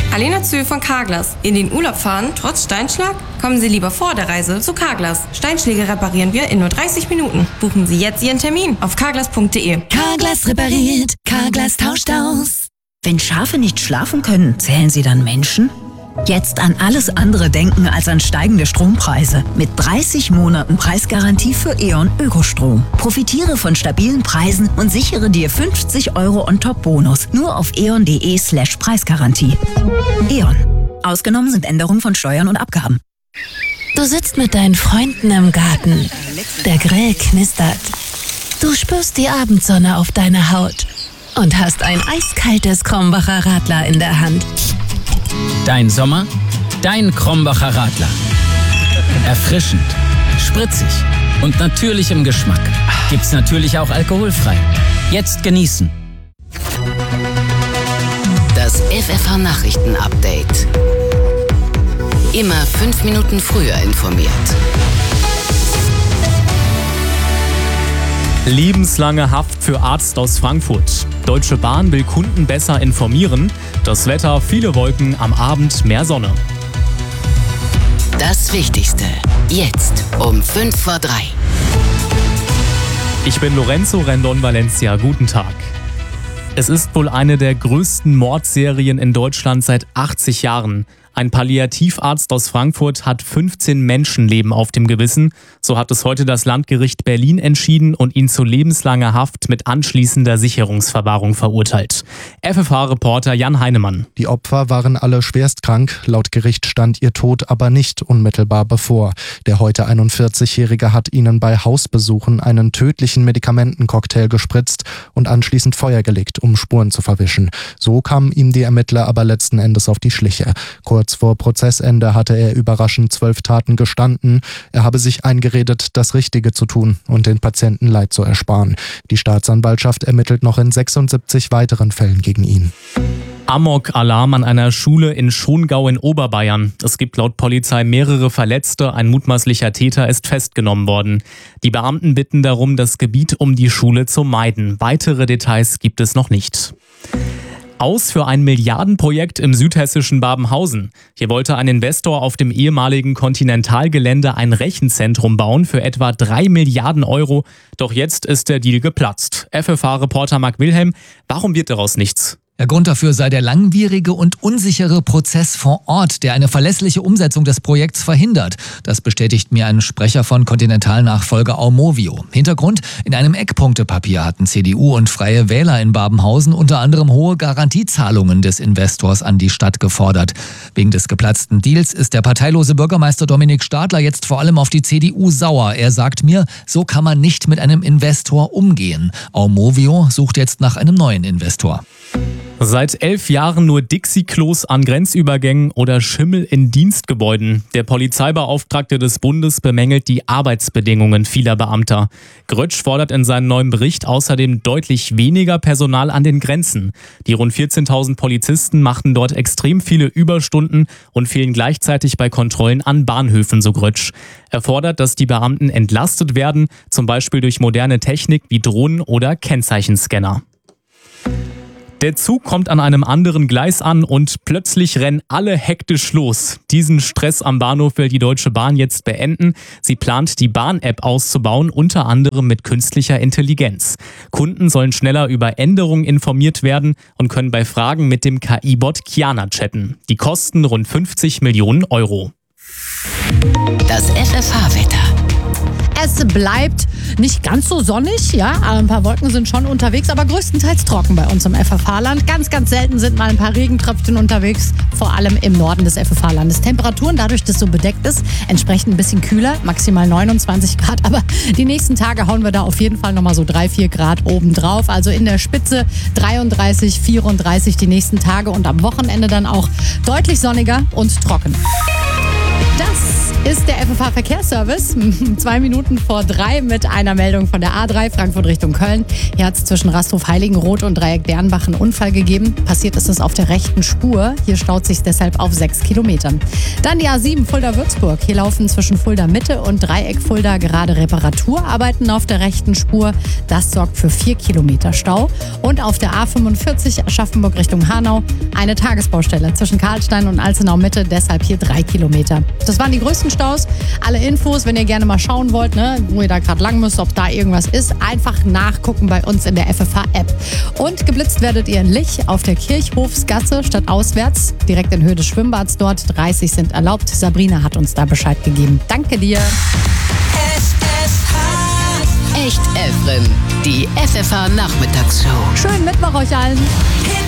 Alena Zühl von Carglass. In den Urlaub fahren, trotz Steinschlag? Kommen Sie lieber vor der Reise zu Carglass. Steinschläge reparieren wir in nur 30 Minuten. Buchen Sie jetzt Ihren Termin auf carglass.de. Carglass repariert, Carglass tauscht aus. Wenn Schafe nicht schlafen können, zählen sie dann Menschen? Jetzt an alles andere denken als an steigende Strompreise. Mit 30 Monaten Preisgarantie für E.ON Ökostrom. Profitiere von stabilen Preisen und sichere dir 50 € On-Top-Bonus. Nur auf eon.de/Preisgarantie. E.ON. Ausgenommen sind Änderungen von Steuern und Abgaben. Du sitzt mit deinen Freunden im Garten. Der Grill knistert. Du spürst die Abendsonne auf deiner Haut und hast ein eiskaltes Krombacher Radler in der Hand. Dein Sommer, dein Krombacher Radler. Erfrischend, spritzig und natürlich im Geschmack. Gibt's natürlich auch alkoholfrei. Jetzt genießen. Das FFH-Nachrichten-Update. Immer 5 Minuten früher informiert. Lebenslange Haft für Arzt aus Frankfurt. Deutsche Bahn will Kunden besser informieren. Das Wetter, viele Wolken, am Abend mehr Sonne. Das Wichtigste, jetzt um 5 vor 3. Ich bin Lorenzo Rendon Valencia. Guten Tag. Es ist wohl eine der größten Mordserien in Deutschland seit 80 Jahren. Ein Palliativarzt aus Frankfurt hat 15 Menschenleben auf dem Gewissen. So hat es heute das Landgericht Berlin entschieden und ihn zu lebenslanger Haft mit anschließender Sicherungsverwahrung verurteilt. FFH-Reporter Jan Heinemann. Die Opfer waren alle schwerst krank. Laut Gericht stand ihr Tod aber nicht unmittelbar bevor. Der heute 41-Jährige hat ihnen bei Hausbesuchen einen tödlichen Medikamentencocktail gespritzt und anschließend Feuer gelegt, um Spuren zu verwischen. So kamen ihm die Ermittler aber letzten Endes auf die Schliche. Kurz vor Prozessende hatte er überraschend 12 Taten gestanden. Er habe sich eingeredet, das Richtige zu tun und den Patienten Leid zu ersparen. Die Staatsanwaltschaft ermittelt noch in 76 weiteren Fällen gegen ihn. Amok-Alarm an einer Schule in Schongau in Oberbayern. Es gibt laut Polizei mehrere Verletzte. Ein mutmaßlicher Täter ist festgenommen worden. Die Beamten bitten darum, das Gebiet um die Schule zu meiden. Weitere Details gibt es noch nicht. Aus für ein Milliardenprojekt im südhessischen Babenhausen. Hier wollte ein Investor auf dem ehemaligen Kontinentalgelände ein Rechenzentrum bauen für etwa 3 Milliarden €. Doch jetzt ist der Deal geplatzt. FFH-Reporter Marc Wilhelm, warum wird daraus nichts? Der Grund dafür sei der langwierige und unsichere Prozess vor Ort, der eine verlässliche Umsetzung des Projekts verhindert. Das bestätigt mir ein Sprecher von Continental-Nachfolger Aumovio. Hintergrund: In einem Eckpunktepapier hatten CDU und Freie Wähler in Babenhausen unter anderem hohe Garantiezahlungen des Investors an die Stadt gefordert. Wegen des geplatzten Deals ist der parteilose Bürgermeister Dominik Stadler jetzt vor allem auf die CDU sauer. Er sagt mir, so kann man nicht mit einem Investor umgehen. Aumovio sucht jetzt nach einem neuen Investor. Seit 11 Jahren nur Dixie-Klos an Grenzübergängen oder Schimmel in Dienstgebäuden. Der Polizeibeauftragte des Bundes bemängelt die Arbeitsbedingungen vieler Beamter. Grötsch fordert in seinem neuen Bericht außerdem deutlich weniger Personal an den Grenzen. Die rund 14.000 Polizisten machten dort extrem viele Überstunden und fehlen gleichzeitig bei Kontrollen an Bahnhöfen, so Grötsch. Er fordert, dass die Beamten entlastet werden, zum Beispiel durch moderne Technik wie Drohnen oder Kennzeichenscanner. Der Zug kommt an einem anderen Gleis an und plötzlich rennen alle hektisch los. Diesen Stress am Bahnhof will die Deutsche Bahn jetzt beenden. Sie plant, die Bahn-App auszubauen, unter anderem mit künstlicher Intelligenz. Kunden sollen schneller über Änderungen informiert werden und können bei Fragen mit dem KI-Bot Kiana chatten. Die kosten rund 50 Millionen €. Das FFH-Wetter. Es bleibt nicht ganz so sonnig, ja, ein paar Wolken sind schon unterwegs, aber größtenteils trocken bei uns im FFH-Land. Ganz, ganz selten sind mal ein paar Regentröpfchen unterwegs, vor allem im Norden des FFH-Landes. Temperaturen, dadurch, dass es so bedeckt ist, entsprechend ein bisschen kühler, maximal 29 Grad, aber die nächsten Tage hauen wir da auf jeden Fall nochmal so 3-4 Grad obendrauf. Also in der Spitze 33, 34 die nächsten Tage und am Wochenende dann auch deutlich sonniger und trocken. Das ist der FFH-Verkehrsservice. 2 Minuten vor 3 mit einer Meldung von der A3 Frankfurt Richtung Köln. Hier hat es zwischen Rasthof Heiligenroth und Dreieck Dernbach einen Unfall gegeben. Passiert ist es auf der rechten Spur. Hier staut sich deshalb auf 6 Kilometern. Dann die A7 Fulda-Würzburg. Hier laufen zwischen Fulda Mitte und Dreieck Fulda gerade Reparaturarbeiten auf der rechten Spur. Das sorgt für 4 Kilometer Stau. Und auf der A45 Aschaffenburg Richtung Hanau eine Tagesbaustelle zwischen Karlstein und Alzenau Mitte. Deshalb hier 3 Kilometer. Das waren die größten Staus. Alle Infos, wenn ihr gerne mal schauen wollt, wo ihr da gerade lang müsst, ob da irgendwas ist, einfach nachgucken bei uns in der FFH-App. Und geblitzt werdet ihr in Lich auf der Kirchhofsgasse statt auswärts, direkt in Höhe des Schwimmbads dort. 30 sind erlaubt. Sabrina hat uns da Bescheid gegeben. Danke dir. Echt Efren, die FFH-Nachmittagsshow. Schönen Mittwoch euch allen.